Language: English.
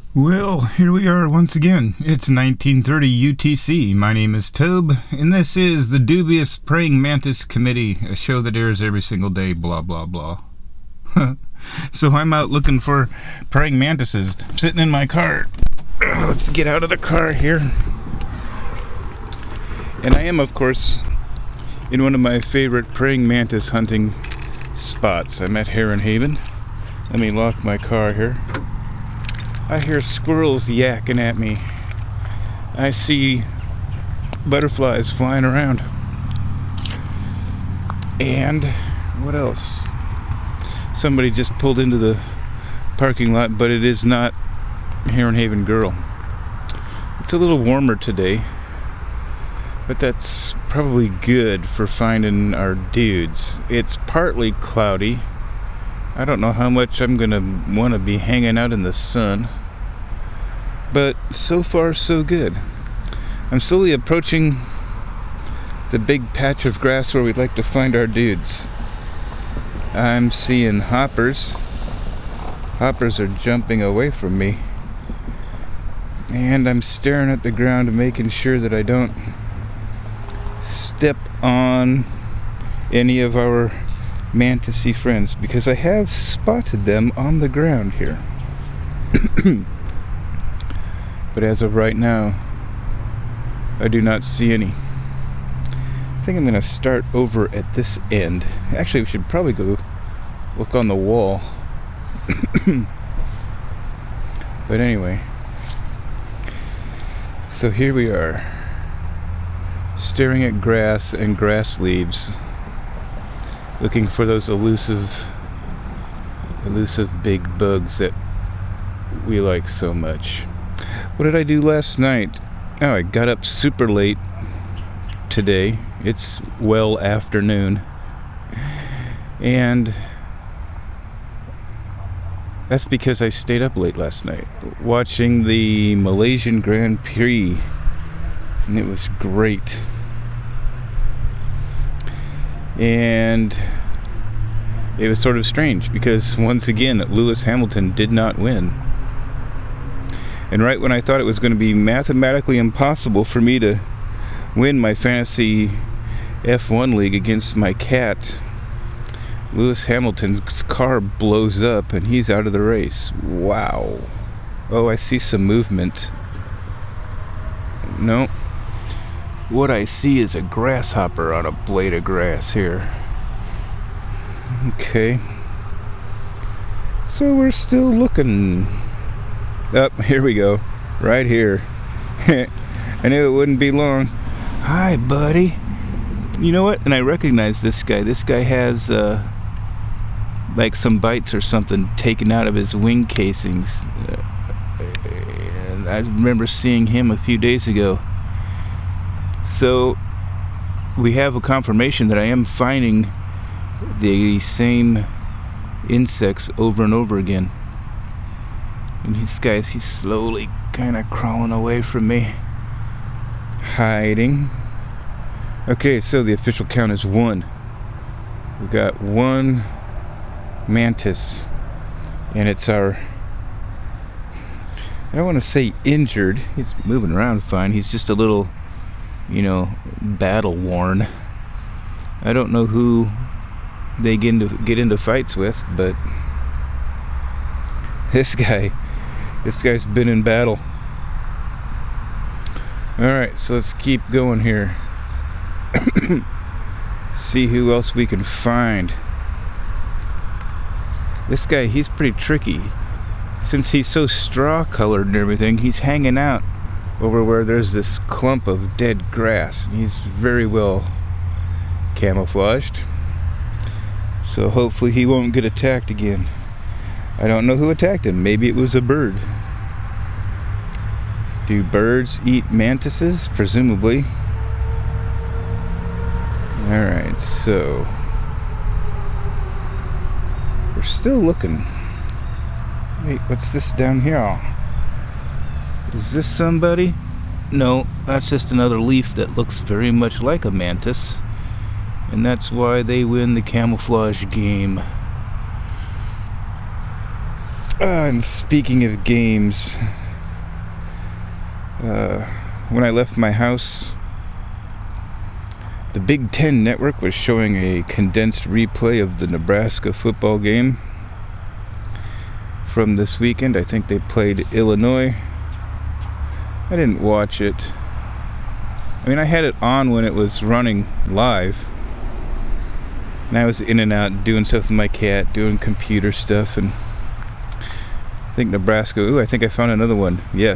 Well, here we are once again. It's 1930 UTC. My name is Tobe, and this is the Dubious Praying Mantis Committee, a show that airs every single day, blah, blah, blah. So I'm out looking for praying mantises. I'm sitting in my car. Let's get out of the car here. And I am, of course, in one of my favorite praying mantis hunting spots. I'm at Heron Haven. Let me lock my car here. I hear squirrels yakking at me. I see butterflies flying around. And what else? Somebody just pulled into the parking lot, but it is not Heron Haven Girl. It's a little warmer today, but that's probably good for finding our dudes. It's partly cloudy. I don't know how much I'm going to want to be hanging out in the sun. But so far, so good. I'm slowly approaching the big patch of grass where we'd like to find our dudes. I'm seeing hoppers. Hoppers are jumping away from me. And I'm staring at the ground and making sure that I don't step on any of our mantis-y friends, because I have spotted them on the ground here. But as of right now, I do not see any. I think I'm going to start over at this end. Actually, we should probably go look on the wall. But anyway, so here we are, staring at grass and grass leaves, looking for those elusive big bugs that we like so much. What did I do last night? Oh, I got up super late today. It's well afternoon. And that's because I stayed up late last night watching the Malaysian Grand Prix. And it was great. And it was sort of strange because once again, Lewis Hamilton did not win. And right when I thought it was going to be mathematically impossible for me to win my fantasy F1 league against my cat, Lewis Hamilton's car blows up and he's out of the race. Wow. Oh, I see some movement. No. What I see is a grasshopper on a blade of grass here. Okay. So we're still looking. Here we go. Right here. I knew it wouldn't be long. Hi, buddy. You know what? And I recognize this guy. This guy has, like some bites or something taken out of his wing casings. And I remember seeing him a few days ago. So, we have a confirmation that I am finding the same insects over and over again. And these guys, he's slowly kind of crawling away from me. Hiding. Okay, so the official count is 1. We've got 1 mantis. And it's our, I don't want to say injured. He's moving around fine. He's just a little, battle worn. I don't know who they get into fights with, but this guy's been in battle. Alright, so let's keep going here. See who else we can find. This guy, he's pretty tricky. Since he's so straw colored and everything, he's hanging out over where there's this clump of dead grass. He's very well camouflaged. So hopefully he won't get attacked again. I don't know who attacked him. Maybe it was a bird. Do birds eat mantises? Presumably. Alright, so we're still looking. Wait, what's this down here? Is this somebody? No, that's just another leaf that looks very much like a mantis. And that's why they win the camouflage game. And speaking of games, When I left my house, the Big Ten Network was showing a condensed replay of the Nebraska football game from this weekend. I think they played Illinois. I didn't watch it. I mean, I had it on when it was running live, and I was in and out doing stuff with my cat, doing computer stuff, and I think Nebraska, I think I found another one. Yes,